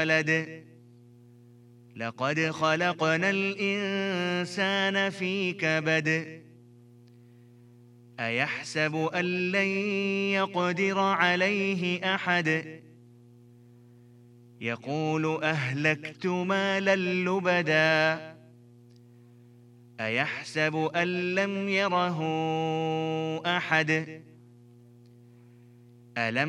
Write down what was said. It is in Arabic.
ولد لقد خلقنا الإنسان في كبد أيحسب أن لن يقدر عليه أحد يقول أهلكت مالا لبدا أيحسب أن لم يره أحد ألم